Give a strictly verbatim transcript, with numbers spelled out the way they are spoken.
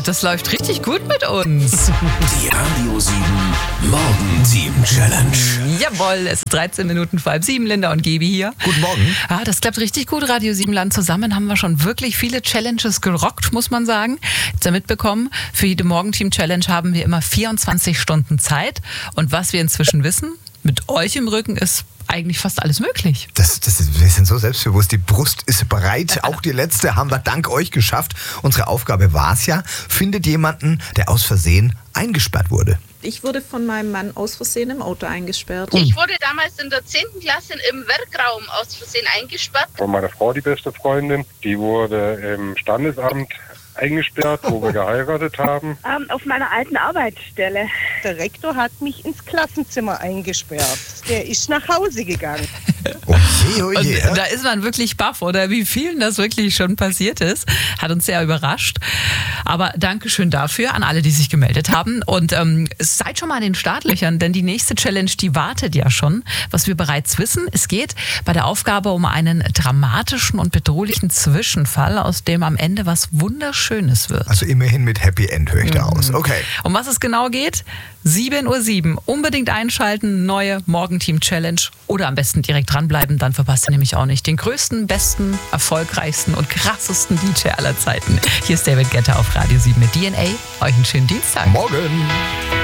das läuft richtig gut mit uns. Die Radio sieben Morgenteam Challenge. Jawohl, es ist dreizehn Minuten vor halb sieben. Linda und Gebi hier. Guten Morgen. Ah, das klappt richtig gut. Radio sieben Land zusammen haben wir schon wirklich viele Challenges gerockt, muss man sagen. Jetzt ja mitbekommen, für jede Morgenteam-Challenge haben wir immer vierundzwanzig Stunden Zeit. Und was wir inzwischen wissen, mit euch im Rücken ist eigentlich fast alles möglich. Das, das ist, wir sind so selbstbewusst, die Brust ist bereit. Auch die letzte haben wir dank euch geschafft. Unsere Aufgabe war es ja, findet jemanden, der aus Versehen eingesperrt wurde. Ich wurde von meinem Mann aus Versehen im Auto eingesperrt. Ich wurde damals in der zehnten Klasse im Werkraum aus Versehen eingesperrt. Von meiner Frau, die beste Freundin, die wurde im Standesamt eingesperrt, wo wir geheiratet haben. Ähm, auf meiner alten Arbeitsstelle. Der Rektor hat mich ins Klassenzimmer eingesperrt. Der ist nach Hause gegangen. Oh je, oh je. Und da ist man wirklich baff, oder wie vielen das wirklich schon passiert ist. Hat uns sehr überrascht. Aber Dankeschön dafür an alle, die sich gemeldet haben. Und ähm, seid schon mal an den Startlöchern, denn die nächste Challenge, die wartet ja schon. Was wir bereits wissen, es geht bei der Aufgabe um einen dramatischen und bedrohlichen Zwischenfall, aus dem am Ende was Wunderschönes wird. Also immerhin mit Happy End höre ich da aus. Okay. Um was es genau geht? sieben Uhr sieben. Unbedingt einschalten, neue Morgenteam-Challenge. Oder am besten direkt dranbleiben, dann verpasst ihr nämlich auch nicht den größten, besten, erfolgreichsten und krassesten D J aller Zeiten. Hier ist David Guetta auf Radio sieben mit D N A. Euch einen schönen Dienstag. Morgen.